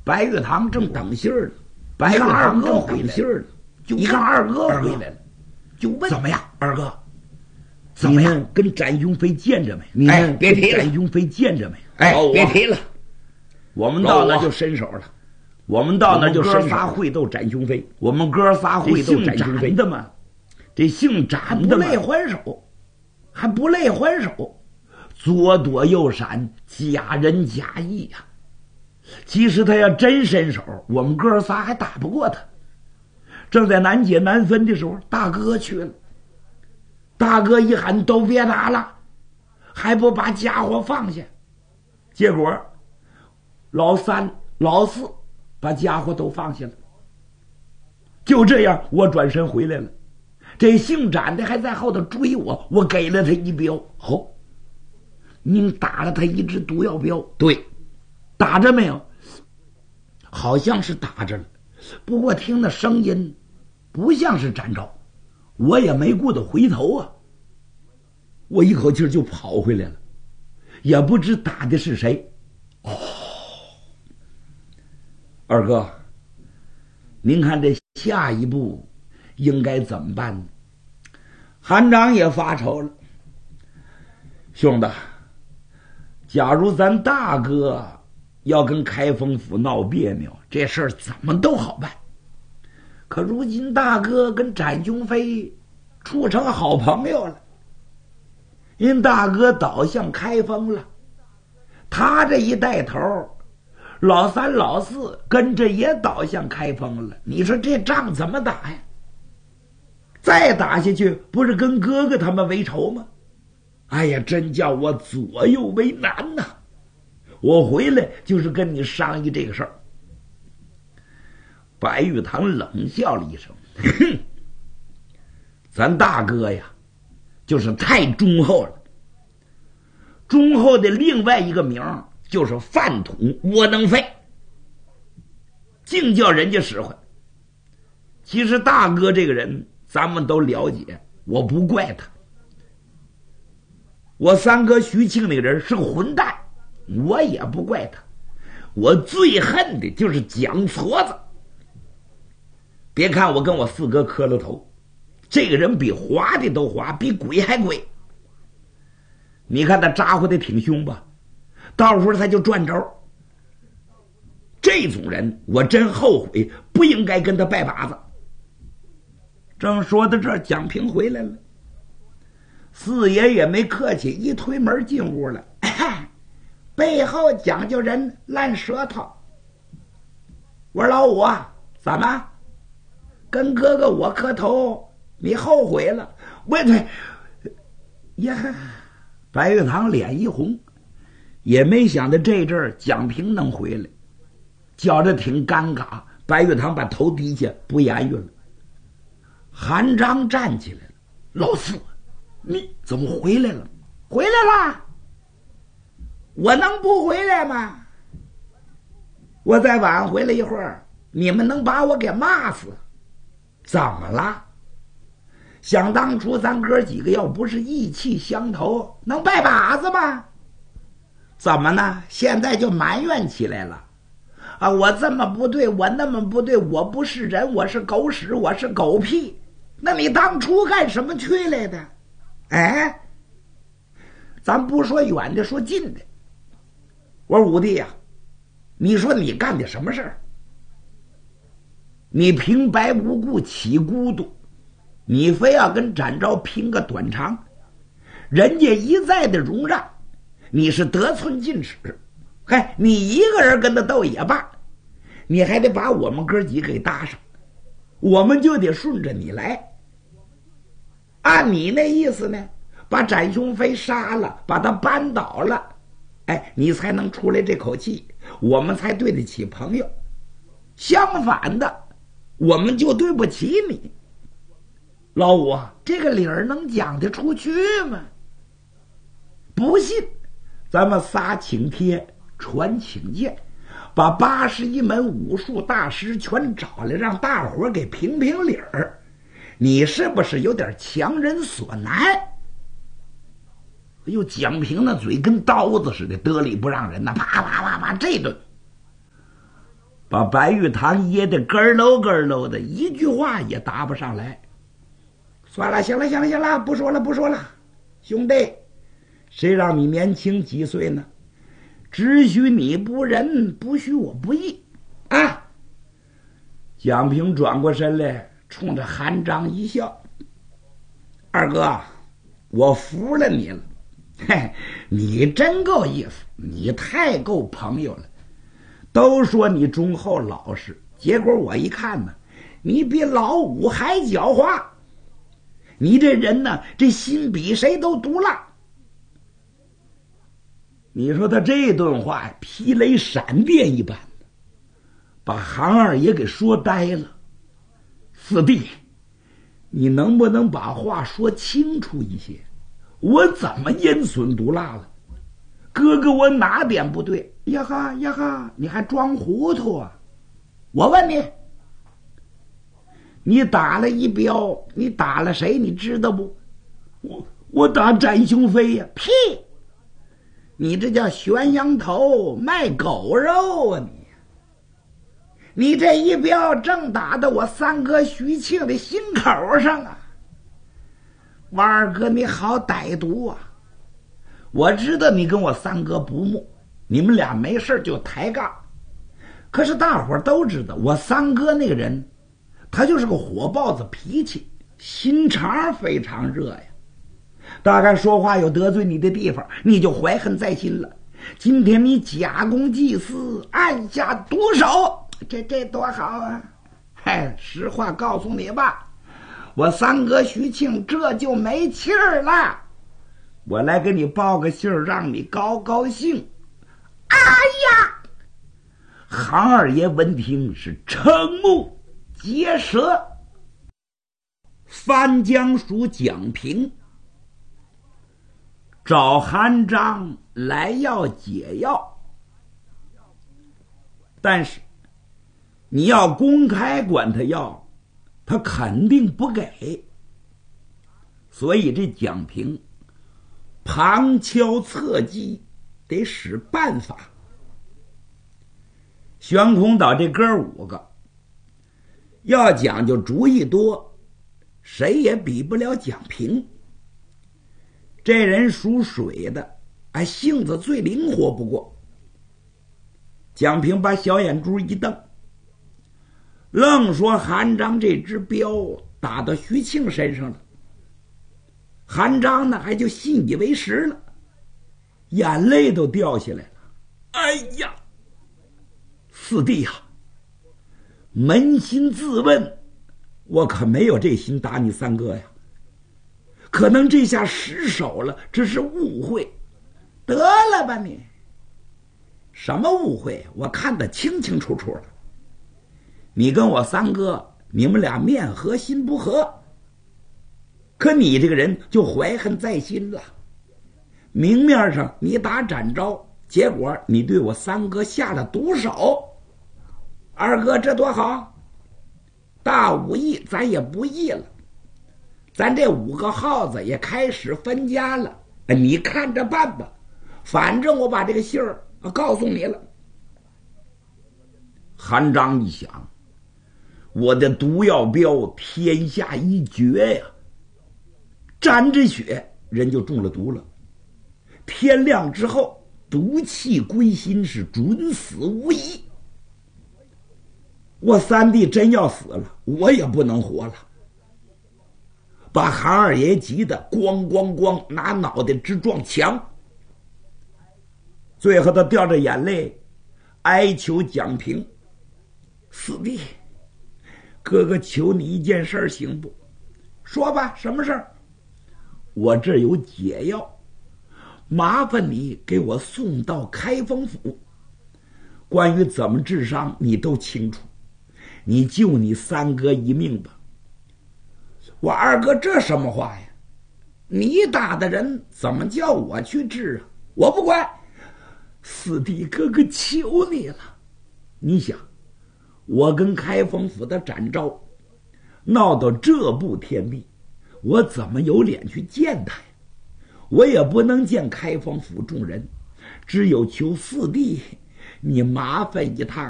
白玉堂正等信儿呢，白玉堂正等信儿呢，就一看二哥回来了，就问怎么样，二哥？怎么样？跟展雄飞见着没？你们别提了。展雄飞见着没？哎，别提了。我们到那就伸手了。我们到那就哥仨会斗展雄飞。我们哥仨会斗展雄飞的嘛？这姓展的不累还手，还不累还手，左躲右闪，假仁假义呀。其实他要真伸手，我们哥仨还打不过他。正在难解难分的时候，大哥去了。大哥一喊都别打了，还不把家伙放下。结果老三老四把家伙都放下了。就这样我转身回来了，这姓展的还在后头追我，我给了他一镖。您打了他一只毒药镖。对，打着没有？好像是打着了，不过听那声音不像是展昭，我也没顾得回头啊，我一口气就跑回来了，也不知打的是谁。二哥，您看这下一步应该怎么办呢？韩长也发愁了。兄弟，假如咱大哥要跟开封府闹别扭，这事儿怎么都好办。可如今大哥跟展雄飞处成好朋友了，因大哥倒向开封了，他这一带头，老三老四跟着也倒向开封了，你说这仗怎么打呀？再打下去不是跟哥哥他们为仇吗？哎呀，真叫我左右为难呐！我回来就是跟你商议这个事儿。白玉堂冷笑了一声，哼，咱大哥呀就是太忠厚了。忠厚的另外一个名就是饭桶窝囊废，净叫人家使唤。其实大哥这个人咱们都了解，我不怪他。我三哥徐庆那个人是个混蛋，我也不怪他。我最恨的就是蒋矬子。别看我跟我四哥磕了头，这个人比滑的都滑，比鬼还鬼。你看他扎呼的挺凶吧，到时候他就转招。这种人我真后悔不应该跟他拜把子。正说到这儿，蒋平回来了。四爷也没客气，一推门进屋了。背后讲究人烂舌头。我说老五啊，怎么跟哥哥我磕头你后悔了？喂对呀，白玉堂脸一红，也没想到这阵儿蒋平能回来，觉着挺尴尬。白玉堂把头低下，不言语了。韩章站起来了，老四你怎么回来了？回来了，我能不回来吗？我再晚回来一会儿，你们能把我给骂死。怎么了？想当初咱哥几个要不是意气相投，能拜把子吗？怎么呢？现在就埋怨起来了啊！我这么不对，我那么不对，我不是人，我是狗屎，我是狗屁。那你当初干什么去来的？哎，咱不说远的，说近的。我说五弟呀，你说你干的什么事儿？你平白无故起孤独，你非要跟展昭拼个短长，人家一再的容让，你是得寸进尺。嗨，你一个人跟他斗也罢，你还得把我们哥几个给搭上，我们就得顺着你来。按你那意思呢，把展雄飞杀了，把他扳倒了，哎，你才能出来这口气，我们才对得起朋友。相反的，我们就对不起你。老五，这个理儿能讲得出去吗？不信，咱们仨请帖传请柬，把81门武术大师全找来，让大伙给评评理儿。你是不是有点强人所难？哎呦，蒋平那嘴跟刀子似的，得理不让人呐，啪啪啪啪这顿。 把白玉堂噎得咯喽咯喽的，一句话也答不上来。算了，行了，不说了，兄弟，谁让你年轻几岁呢？只许你不仁，不许我不义啊！蒋平转过身来，冲着韩章一笑：“二哥，我服了你了，嘿，你真够意思，你太够朋友了。都说你忠厚老实，结果我一看呢，你比老五还狡猾。你这人呢，这心比谁都毒辣。”你说他这顿话劈雷闪电一般的，把韩二爷给说呆了。四弟，你能不能把话说清楚一些？我怎么阴损毒辣了？哥哥，我哪点不对？呀哈，你还装糊涂啊？我问你，你打了一镖，你打了谁？你知道不？我打展雄飞呀！屁！你这叫悬羊头卖狗肉啊！你这一镖正打到我三哥徐庆的心口上啊！王二哥，你好歹毒啊！我知道你跟我三哥不睦，你们俩没事就抬杠。可是大伙都知道，我三哥那个人，他就是个火爆子脾气，心肠非常热呀。大概说话有得罪你的地方，你就怀恨在心了。今天你假公济私，按下毒手，这多好啊！嗨，实话告诉你吧，我三哥徐庆这就没气儿了。我来给你报个信儿，让你高高兴。哎呀！韩二爷闻听是瞠目结舌。番江属蒋平找韩章来要解药，但是你要公开管他要，他肯定不给。所以这蒋平旁敲侧击，得使办法。悬空岛这哥五个要讲究主意多，谁也比不了蒋平。这人属水的，性子最灵活不过。蒋平把小眼珠一瞪，愣说韩章这支镖打到徐庆身上了。韩章呢还就信以为实了，眼泪都掉下来了。哎呀，四弟呀，扪心自问，我可没有这心打你三哥呀。可能这下失手了，这是误会。得了吧你！什么误会？我看得清清楚楚了。你跟我三哥，你们俩面和心不和，可你这个人就怀恨在心了。明面上你打展昭，结果你对我三哥下了毒手。二哥，这多好！大武艺咱也不义了，咱这5个耗子也开始分家了，你看着办吧。反正我把这个信儿告诉你了。韩章一想，我的毒药镖天下一绝呀，沾着血人就中了毒了，天亮之后毒气归心，是准死无疑。我三弟真要死了，我也不能活了。把韩二爷急得咣咣咣拿脑袋直撞墙。最后他掉着眼泪哀求蒋平：四弟，哥哥求你一件事行不？说吧，什么事儿？我这有解药，麻烦你给我送到开封府。关于怎么治伤你都清楚，你救你三哥一命吧。我二哥，这什么话呀？你打的人怎么叫我去治啊？我不管。四弟，哥哥求你了。你想，我跟开封府的展昭闹到这步田地，我怎么有脸去见他呀？我也不能见开封府众人，只有求四弟你麻烦一趟